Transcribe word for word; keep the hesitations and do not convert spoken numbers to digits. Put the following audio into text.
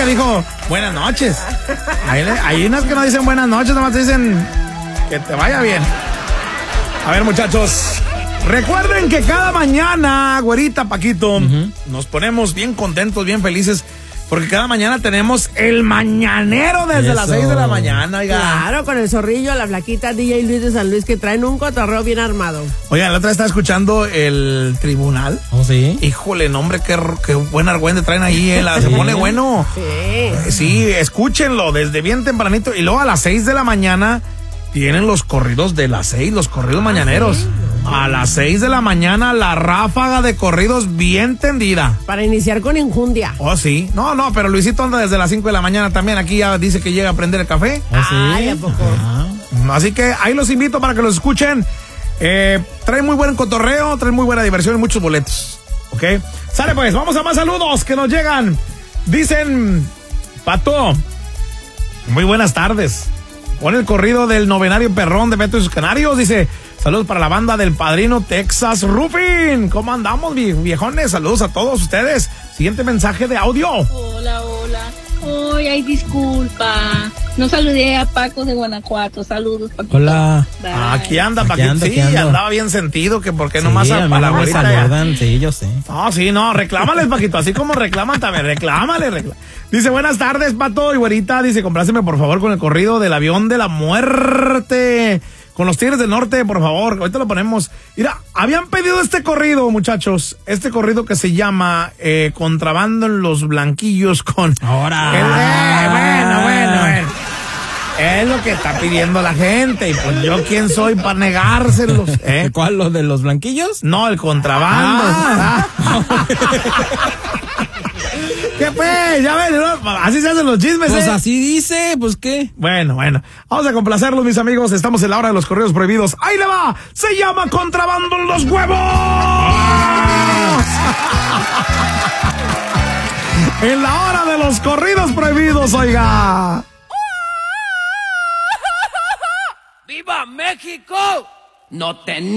dijo buenas noches. Hay, hay unas que no dicen buenas noches, nomás dicen que te vaya bien. A ver, muchachos, recuerden que cada mañana, güerita, Paquito, uh-huh. nos ponemos bien contentos, bien felices, porque cada mañana tenemos el mañanero desde Eso. las seis de la mañana, oiga. Claro, con el zorrillo, la flaquita, D J Luis de San Luis, que traen un cotorreo bien armado. Oiga, la otra vez estaba escuchando el tribunal. ¿Oh, sí? Híjole, nombre, qué, qué buen argüende traen ahí, eh, la, se pone bueno. Sí. Eh, sí, escúchenlo desde bien tempranito. Y luego a las seis de la mañana tienen los corridos de las seis, los corridos ah, mañaneros. Sí. A las seis de la mañana, la ráfaga de corridos bien tendida. Para iniciar con injundia. Oh, sí. No, no, pero Luisito anda desde las cinco de la mañana también. Aquí ya dice que llega a prender el café. ¿Ah, sí? Ay, ¿a poco? Ah. Así que ahí los invito para que los escuchen. Eh, trae muy buen cotorreo, trae muy buena diversión y muchos boletos. ¿Ok? Sale pues, vamos a más saludos que nos llegan. Dicen, Pato, muy buenas tardes. Pon el corrido del novenario perrón de Beto y sus Canarios. Dice, saludos para la banda del Padrino Texas Roofing. ¿Cómo andamos, viejones? Saludos a todos ustedes. Siguiente mensaje de audio. Hola, hola. Ay, ay, disculpa. No saludé a Paco de Guanajuato. Saludos, Paco. Hola. Bye. Aquí anda, Aquí Paquito. ando, Sí, aquí ando. andaba bien sentido, que por qué Sí, nomás a, a la güerita saludan, sí, yo sé. No, sí, no, reclámales, Paquito, así como reclaman también, reclámale, reclámale. Dice, buenas tardes, Pato y güerita, dice, compláceme por favor con el corrido del avión de la muerte, con los Tigres del Norte, por favor, ahorita lo ponemos. Mira, habían pedido este corrido, muchachos, este corrido que se llama eh, Contrabando en los Blanquillos con... Ahora. Eh, bueno, bueno, bueno. Es lo que está pidiendo la gente, y pues yo quién soy para negárselos, ¿eh? ¿Cuál, los de los blanquillos? No, el contrabando. Ah. ¿Qué pues? Ya ven, ¿no? Así se hacen los chismes, Pues ¿eh? así dice, pues qué. Bueno, bueno. Vamos a complacerlos, mis amigos. Estamos en la hora de los correos prohibidos. ¡Ahí le va! Se llama Contrabando en los Huevos. En la hora de los corridos prohibidos, oiga. ¡Viva México! No tenía